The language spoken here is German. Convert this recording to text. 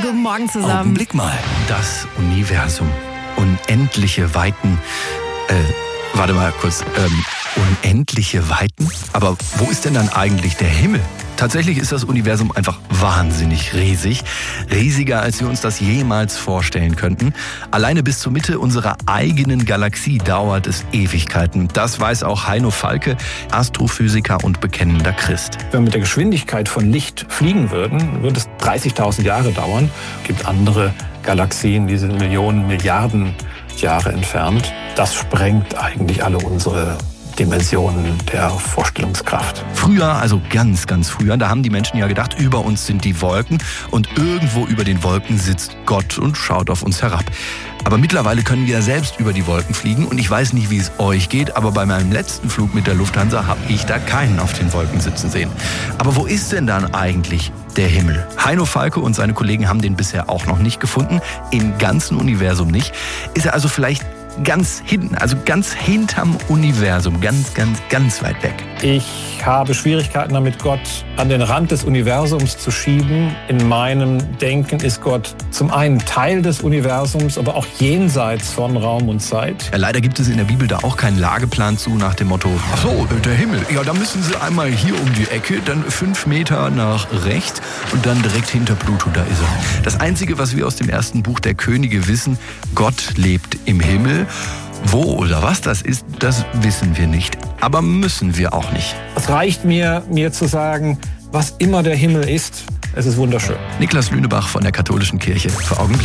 Guten Morgen zusammen. Augenblick mal. Das Universum. Unendliche Weiten. Warte mal kurz. Unendliche Weiten? Aber wo ist denn dann eigentlich der Himmel? Tatsächlich ist das Universum einfach wahnsinnig riesig. Riesiger, als wir uns das jemals vorstellen könnten. Alleine bis zur Mitte unserer eigenen Galaxie dauert es Ewigkeiten. Das weiß auch Heino Falke, Astrophysiker und bekennender Christ. Wenn wir mit der Geschwindigkeit von Licht fliegen würden, würde es 30.000 Jahre dauern. Es gibt andere Galaxien, die sind Millionen, Milliarden Jahre entfernt. Das sprengt eigentlich alle unsere Dimensionen der Vorstellungskraft. Früher, also ganz, ganz früher, da haben die Menschen ja gedacht, über uns sind die Wolken und irgendwo über den Wolken sitzt Gott und schaut auf uns herab. Aber mittlerweile können wir ja selbst über die Wolken fliegen und ich weiß nicht, wie es euch geht, aber bei meinem letzten Flug mit der Lufthansa habe ich da keinen auf den Wolken sitzen sehen. Aber wo ist denn dann eigentlich der Himmel? Heino Falke und seine Kollegen haben den bisher auch noch nicht gefunden, im ganzen Universum nicht. Ist er also vielleicht ganz hinten, also ganz hinterm Universum, ganz, ganz, ganz weit weg? Ich habe Schwierigkeiten damit, Gott an den Rand des Universums zu schieben. In meinem Denken ist Gott zum einen Teil des Universums, aber auch jenseits von Raum und Zeit. Ja, leider gibt es in der Bibel da auch keinen Lageplan zu nach dem Motto, ach so, der Himmel, ja, da müssen Sie einmal hier um die Ecke, dann 5 Meter nach rechts und dann direkt hinter Pluto, da ist er. Das Einzige, was wir aus dem ersten Buch der Könige wissen, Gott lebt im Himmel. Wo oder was das ist, das wissen wir nicht. Aber müssen wir auch nicht. Es reicht mir zu sagen, was immer der Himmel ist, es ist wunderschön. Niklas Lünebach von der Katholischen Kirche für Augenblick.